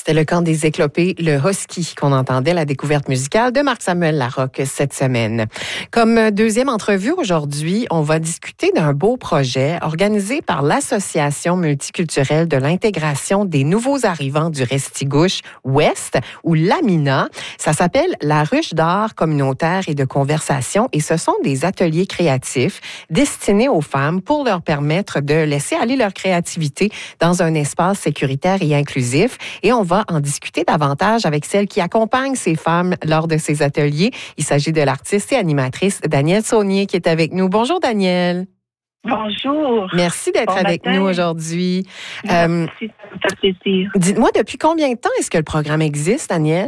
C'était le camp des éclopés, le Husky, qu'on entendait, la découverte musicale de Marc-Samuel Larocque cette semaine. Comme deuxième entrevue aujourd'hui, on va discuter d'un beau projet organisé par l'Association multiculturelle de l'intégration des nouveaux arrivants du Restigouche Ouest, ou l'AMINA. Ça s'appelle la ruche d'art communautaire et de conversation, et ce sont des ateliers créatifs destinés aux femmes pour leur permettre de laisser aller leur créativité dans un espace sécuritaire et inclusif. Et on va en discuter davantage avec celle qui accompagne ces femmes lors de ces ateliers. Il s'agit de l'artiste et animatrice Danielle Saunier qui est avec nous. Bonjour Danielle. Bonjour. Merci d'être avec nous aujourd'hui. Merci, ça me fait plaisir. Dites-moi, depuis combien de temps est-ce que le programme existe, Danielle?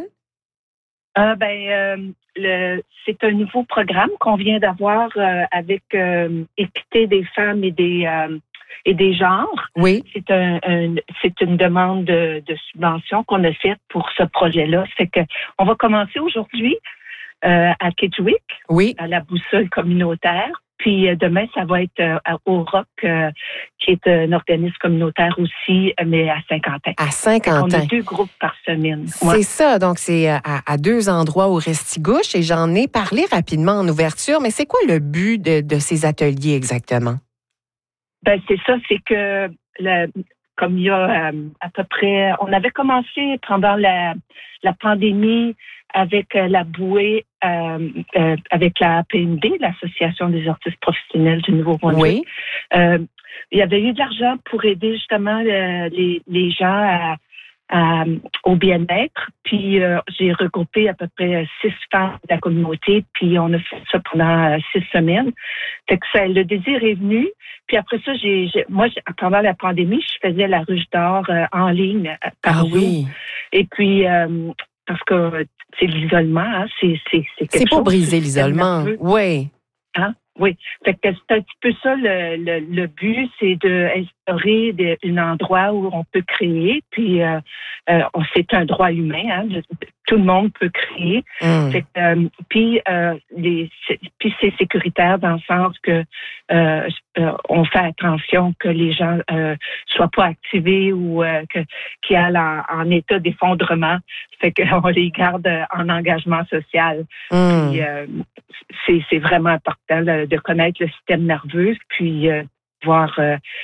C'est un nouveau programme qu'on vient d'avoir avec Équité des femmes et des genres. Oui. C'est une demande de subvention qu'on a faite pour ce projet-là. C'est que on va commencer aujourd'hui à Kedgewick, oui, à la boussole communautaire. Puis demain, ça va être au ROC, qui est un organisme communautaire aussi, mais à Saint-Quentin. À Saint-Quentin. On a 2 groupes par semaine. C'est ça, donc c'est à 2 endroits au Restigouche, et j'en ai parlé rapidement en ouverture, mais c'est quoi le but de ces ateliers exactement? Ben c'est ça, c'est que comme il y a à peu près, on avait commencé pendant la pandémie avec la bouée, avec la APND, l'Association des artistes professionnels du Nouveau-Brunswick. Oui. Il y avait eu de l'argent pour aider justement les gens au bien-être. Puis j'ai regroupé à peu près 6 femmes de la communauté, puis on a fait ça pendant 6 semaines. Fait que le désir est venu. Puis après ça, moi, pendant la pandémie, je faisais la ruche d'art en ligne par Zoom. Oui. Et puis parce que c'est l'isolement, hein, c'est quelque chose. C'est pour briser l'isolement, oui. Hein? Oui. Fait que c'est un petit peu ça le but, c'est d'instaurer un endroit où on peut créer. Puis c'est un droit humain, hein, tout le monde peut créer. Fait que, puis c'est sécuritaire dans le sens que on fait attention que les gens soient pas activés ou qui aillent en état d'effondrement. Fait qu'on les garde en engagement social. Puis c'est vraiment important de connaître le système nerveux, puis pouvoir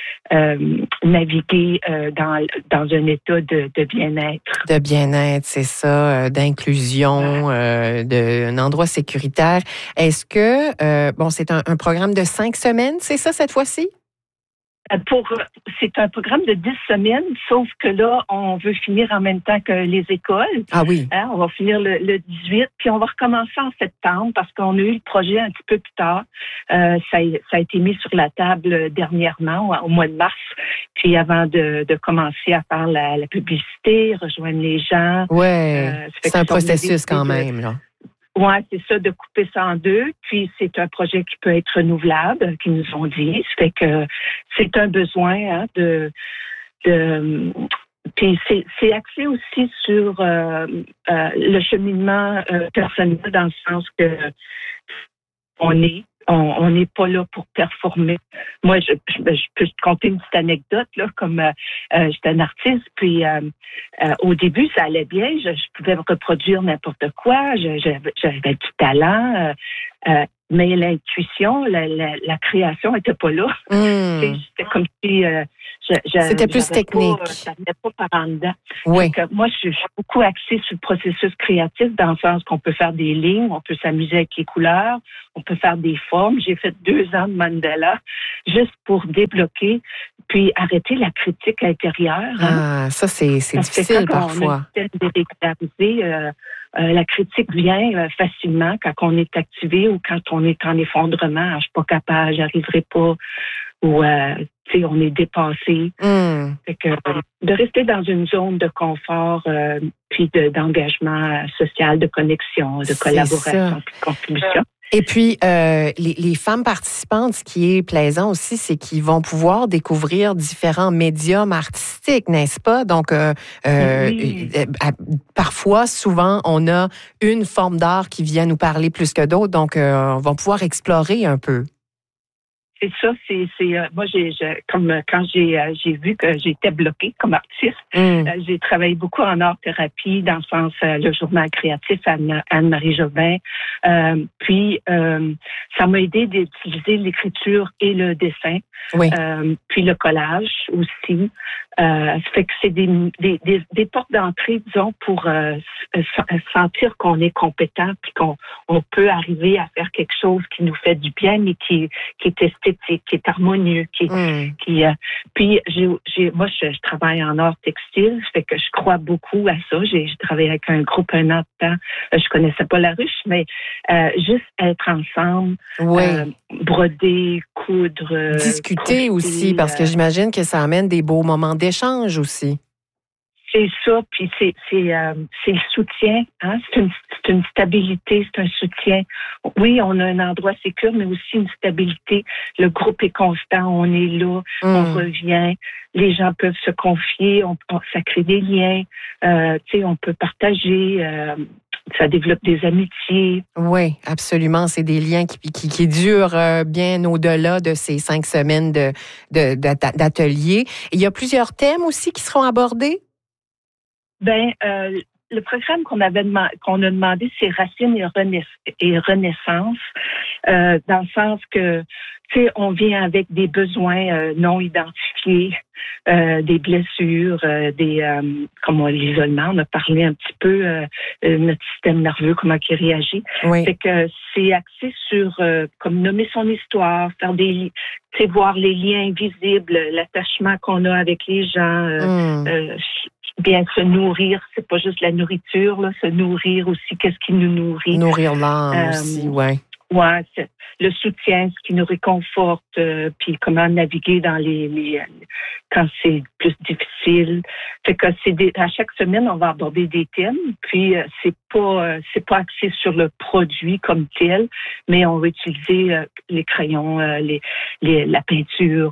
naviguer dans un état de bien-être. De bien-être, c'est ça, d'inclusion, d'un endroit sécuritaire. Est-ce que, c'est un programme de 5 semaines, c'est ça cette fois-ci? C'est un programme de 10 semaines, sauf que là, on veut finir en même temps que les écoles. Ah oui. Hein, on va finir le 18, puis on va recommencer en septembre parce qu'on a eu le projet un petit peu plus tard. Ça a été mis sur la table dernièrement, au mois de mars, puis avant de commencer à faire la publicité, rejoindre les gens. Oui, c'est un processus quand même, là. Oui, c'est ça, de couper ça en 2. Puis c'est un projet qui peut être renouvelable, qu'ils nous ont dit. Ça fait que c'est un besoin puis c'est axé aussi sur le cheminement personnel, dans le sens que on n'est pas là pour performer. Moi, je peux te conter une petite anecdote, là, comme j'étais un artiste, puis au début, ça allait bien, je pouvais reproduire n'importe quoi, j'avais du talent, mais l'intuition, la création était pas là. C'était comme si c'était plus technique. Ça venait pas par en dedans. Oui. Donc, moi, je suis beaucoup axée sur le processus créatif, dans le sens qu'on peut faire des lignes, on peut s'amuser avec les couleurs, on peut faire des formes. J'ai fait 2 ans de mandala juste pour débloquer, puis arrêter la critique intérieure. Ah, ça, c'est difficile parfois. La critique vient facilement quand on est activé ou quand on est en effondrement. Je suis pas capable, j'arriverai pas, ou on est dépassé. Fait que de rester dans une zone de confort, puis d'engagement social, de connexion, de collaboration, puis de contribution. Et puis, les femmes participantes, ce qui est plaisant aussi, c'est qu'ils vont pouvoir découvrir différents médiums artistiques, n'est-ce pas? Donc, parfois, souvent, on a une forme d'art qui vient nous parler plus que d'autres, donc on va pouvoir explorer un peu. c'est ça. Moi, comme quand j'ai vu que j'étais bloquée comme artiste, j'ai travaillé beaucoup en art-thérapie, dans le sens le journal créatif Anne-Marie Jobin. Puis, ça m'a aidé d'utiliser l'écriture et le dessin. Oui. Puis le collage aussi. Ça fait que c'est des portes d'entrée, disons, pour sentir qu'on est compétent puis qu'on peut arriver à faire quelque chose qui nous fait du bien, mais qui est esthétique, qui est harmonieux, puis moi, je travaille en art textile, ça fait que je crois beaucoup à ça. J'ai travaillé avec un groupe un an de temps. Je connaissais pas la ruche, mais juste être ensemble, broder, coudre, discuter aussi, parce que j'imagine que ça amène des beaux moments d'échange aussi. C'est ça, puis c'est le soutien, hein? C'est une stabilité, c'est un soutien. Oui, on a un endroit sécure, mais aussi une stabilité. Le groupe est constant, on est là, on revient, les gens peuvent se confier, ça crée des liens, on peut partager. Ça développe des amitiés. Oui, absolument. C'est des liens qui durent bien au-delà de ces 5 semaines d'atelier. Il y a plusieurs thèmes aussi qui seront abordés? Le programme qu'on a demandé, c'est Racines et Renaissance, dans le sens que, on vient avec des besoins non identifiés, des blessures, comme l'isolement, on a parlé un petit peu, notre système nerveux, comment il réagit. Oui. Fait que c'est axé sur, comme nommer son histoire, faire voir les liens visibles, l'attachement qu'on a avec les gens, bien se nourrir, c'est pas juste la nourriture, là, se nourrir aussi, qu'est-ce qui nous nourrit. Nourrir l'âme aussi, oui. Ouais, c'est le soutien, ce qui nous réconforte, puis comment naviguer dans quand c'est plus difficile. Fait que à chaque semaine, on va aborder des thèmes, puis c'est pas axé sur le produit comme tel, mais on va utiliser les crayons, la peinture,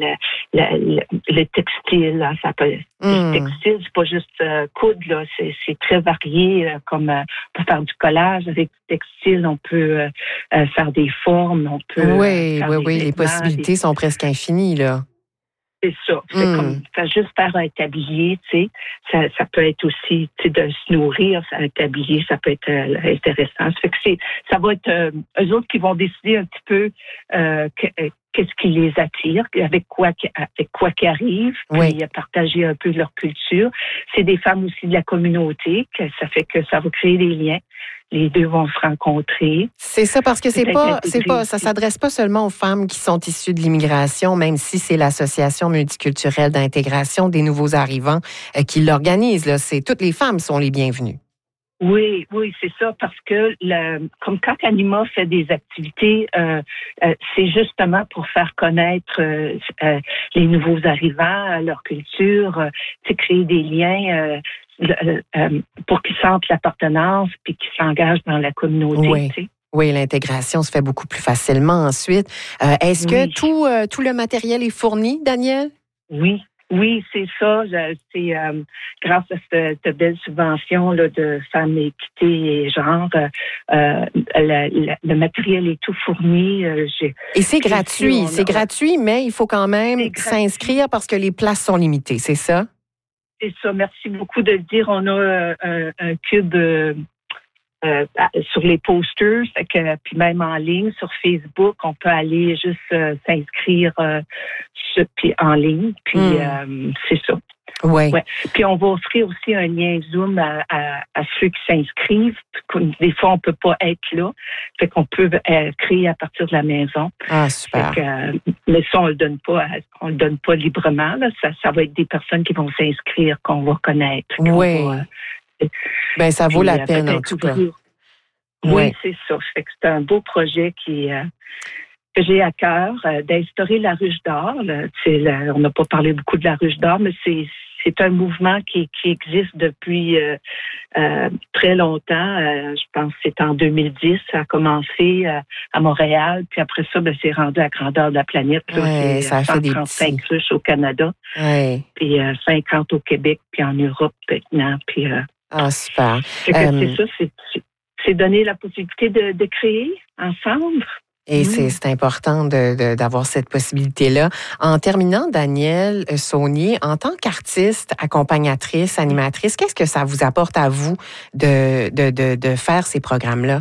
le textile, là, ça peut le textile, c'est pas juste coudre, là, c'est très varié, comme on peut faire du collage avec du textile, on peut faire des formes, on peut oui, les possibilités sont presque infinies, là. C'est ça. C'est comme juste faire un tablier, tu sais. Ça peut être aussi, tu sais, de se nourrir, un tablier, ça peut être intéressant. Ça fait que ça va être eux autres qui vont décider un petit peu qu'est-ce qui les attire, avec quoi qui arrive, puis partager un peu de leur culture. C'est des femmes aussi de la communauté, que ça fait que ça va créer des liens. Les deux vont se rencontrer. C'est ça, parce que ça s'adresse pas seulement aux femmes qui sont issues de l'immigration, même si c'est l'Association multiculturelle d'intégration des nouveaux arrivants qui l'organise. Là, toutes les femmes sont les bienvenues. Oui, c'est ça, parce que comme quand Anima fait des activités, c'est justement pour faire connaître les nouveaux arrivants, leur culture, créer des liens pour qu'ils sentent l'appartenance puis qu'ils s'engagent dans la communauté. Oui. Oui, l'intégration se fait beaucoup plus facilement ensuite. Est-ce que tout le matériel est fourni, Danielle? Oui, c'est ça. C'est grâce à cette belle subvention là, de Femmes, Équité et Genre, le matériel est tout fourni. Et c'est gratuit. C'est gratuit, mais il faut quand même s'inscrire parce que les places sont limitées, c'est ça? C'est ça. Merci beaucoup de le dire. On a un cube sur les posters, puis même en ligne sur Facebook, on peut aller juste s'inscrire puis en ligne, puis c'est ça. Oui. Ouais. Puis on va offrir aussi un lien Zoom à ceux qui s'inscrivent. Des fois, on peut pas être là, fait qu'on peut créer à partir de la maison. Ah, super. Mais ça, on le donne pas librement. Là. Ça va être des personnes qui vont s'inscrire, qu'on va connaître. Oui. Ça vaut la peine, en tout cas. Oui, c'est ça. Fait que c'est un beau projet que j'ai à cœur d'instaurer la ruche d'or. On n'a pas parlé beaucoup de la ruche d'or, mais c'est un mouvement qui existe depuis très longtemps. Je pense que c'est en 2010. Ça a commencé à Montréal, puis après ça, c'est rendu à grandeur de la planète. Là, c'est ça a 135 ruches au Canada, puis 50 au Québec, puis en Europe maintenant. Puis, super. C'est ça, c'est donner la possibilité de créer ensemble. Et c'est important d'avoir cette possibilité-là. En terminant, Danielle Saunier, en tant qu'artiste, accompagnatrice, animatrice, qu'est-ce que ça vous apporte à vous de faire ces programmes-là?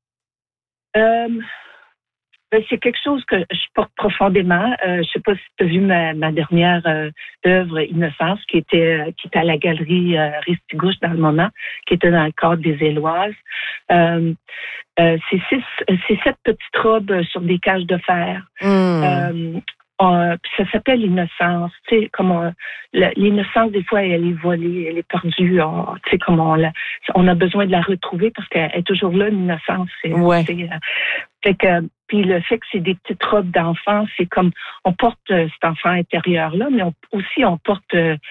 C'est quelque chose que je porte profondément. Je sais pas si tu as vu ma dernière œuvre, Innocence, qui était à la galerie Ristigouche dans le moment, qui était dans le cadre des Éloises. C'est 7 petites robes sur des cages de fer. Ça s'appelle l'innocence. Tu sais, comme l'innocence, des fois, elle est volée, elle est perdue. Tu sais, comme on a besoin de la retrouver parce qu'elle est toujours là, l'innocence. Fait que, puis le fait que c'est des petites robes d'enfants, c'est comme on porte cet enfant intérieur-là, mais on porte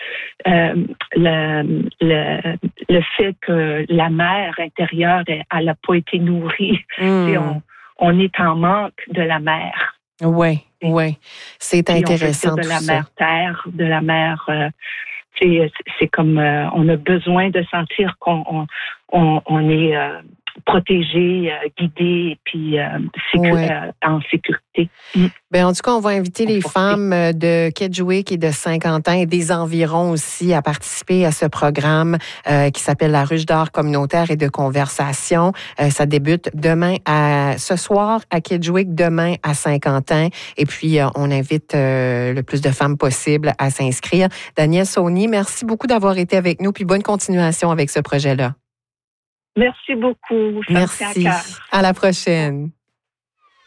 le fait que la mère intérieure, elle n'a pas été nourrie. On est en manque de la mère. Oui. C'est intéressant. De la mère terre, de la mère. C'est comme on a besoin de sentir qu'on est protégé, guidé et puis en sécurité. En tout cas, on va inviter les femmes de Kedgewick et de Saint-Quentin et des environs aussi à participer à ce programme qui s'appelle la Ruche d'art communautaire et de conversation. Ça débute ce soir à Kedgewick, demain à Saint-Quentin. Et puis, on invite le plus de femmes possible à s'inscrire. Danielle Saunier, merci beaucoup d'avoir été avec nous puis bonne continuation avec ce projet-là. Merci beaucoup. Merci. À la prochaine.